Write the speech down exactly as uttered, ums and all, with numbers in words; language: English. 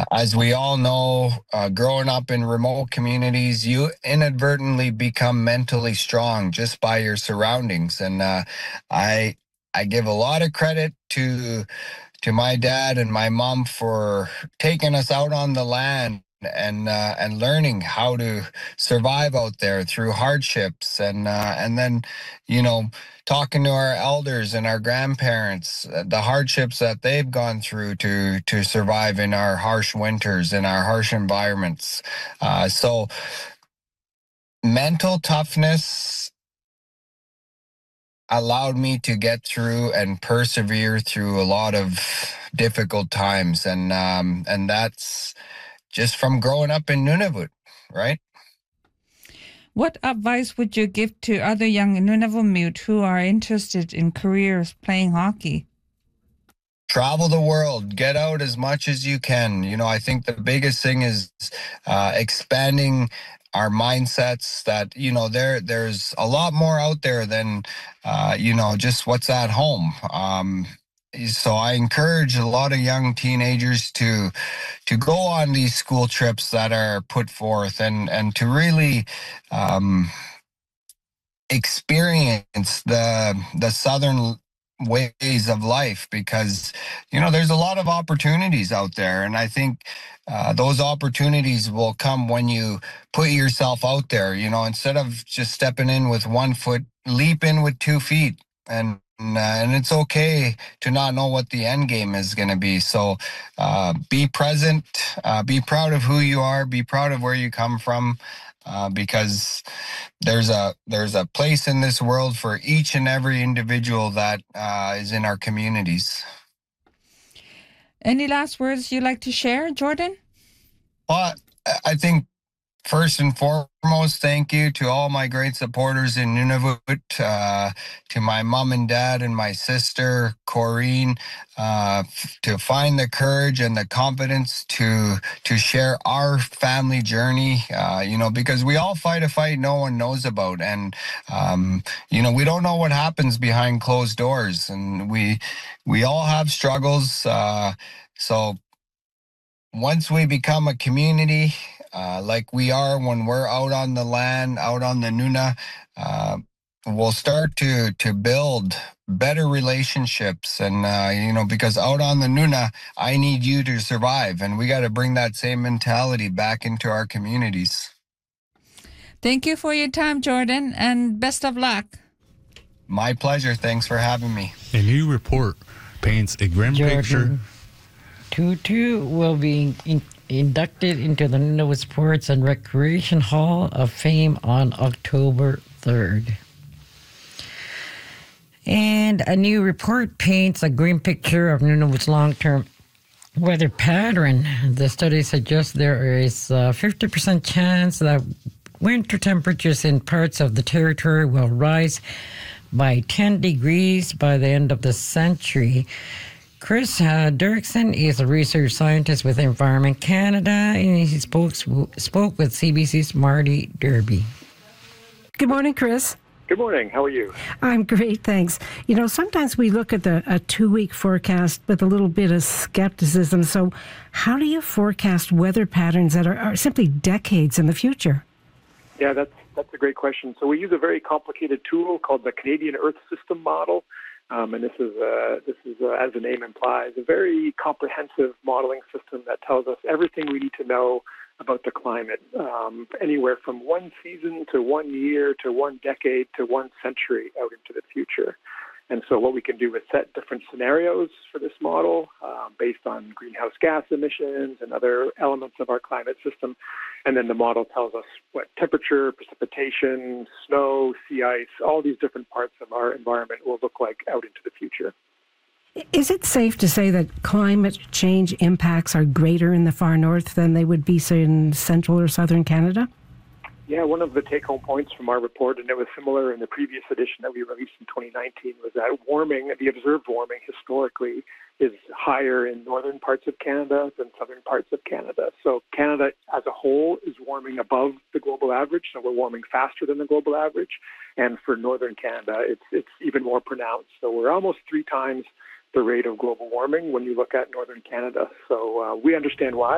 as we all know, uh, growing up in remote communities, you inadvertently become mentally strong just by your surroundings. And uh, I I give a lot of credit to to my dad and my mom for taking us out on the land and uh, and learning how to survive out there through hardships, and uh, and then you know talking to our elders and our grandparents, uh, the hardships that they've gone through to to survive in our harsh winters, in our harsh environments. Uh, so mental toughness allowed me to get through and persevere through a lot of difficult times, and um, and that's just from growing up in Nunavut, right? What advice would you give to other young Nunavummiut who are interested in careers playing hockey? Travel the world, get out as much as you can. You know, I think the biggest thing is uh, expanding our mindsets, that, you know, there there's a lot more out there than, uh, you know, just what's at home. Um, so I encourage a lot of young teenagers to to go on these school trips that are put forth, and and to really um, experience the the southern ways of life, because you know there's a lot of opportunities out there, and I think uh, those opportunities will come when you put yourself out there. You know, instead of just stepping in with one foot, leap in with two feet, and and, uh, and it's okay to not know what the end game is going to be. So uh, be present, uh, be proud of who you are, be proud of where you come from, uh, because there's a there's a place in this world for each and every individual that uh, is in our communities. Any last words you'd like to share, Jordan? Well, I think first and foremost, thank you to all my great supporters in Nunavut, uh, to my mom and dad and my sister, Corrine, uh, f- to find the courage and the confidence to to share our family journey, uh, you know, because we all fight a fight no one knows about. And, um, you know, we don't know what happens behind closed doors. And we, we all have struggles. Uh, so once we become a community, uh, like we are when we're out on the land, out on the Nuna, uh, we'll start to to build better relationships. And uh, you know, because out on the Nuna, I need you to survive, and we got to bring that same mentality back into our communities. Thank you for your time, Jordan, and best of luck. My pleasure. Thanks for having me. A new report paints a grim Jordan picture. Tootoo will be in, inducted into the Nunavut Sports and Recreation Hall of Fame on October third. And a new report paints a grim picture of Nunavut's long-term weather pattern. The study suggests there is a fifty percent chance that winter temperatures in parts of the territory will rise by ten degrees by the end of the century. Chris uh, Dirksen is a research scientist with Environment Canada, and he spoke, spoke with C B C's Marty Derby. Good morning, Chris. Good morning. How are you? I'm great, thanks. You know, sometimes we look at the a two-week forecast with a little bit of skepticism. So how do you forecast weather patterns that are, are simply decades in the future? Yeah, that's that's a great question. So we use a very complicated tool called the Canadian Earth System Model. Um, and this is, uh, this is uh, as the name implies, a very comprehensive modeling system that tells us everything we need to know about the climate, um, anywhere from one season to one year to one decade to one century out into the future. And so what we can do is set different scenarios for this model uh, based on greenhouse gas emissions and other elements of our climate system. And then the model tells us what temperature, precipitation, snow, sea ice, all these different parts of our environment will look like out into the future. Is it safe to say that climate change impacts are greater in the far north than they would be, say, in central or southern Canada? Yeah, one of the take-home points from our report, and it was similar in the previous edition that we released in twenty nineteen, was that warming, the observed warming historically, is higher in northern parts of Canada than southern parts of Canada. So Canada as a whole is warming above the global average, so we're warming faster than the global average. And for northern Canada, it's it's even more pronounced. So we're almost three times the rate of global warming when you look at northern Canada. So uh, we understand why.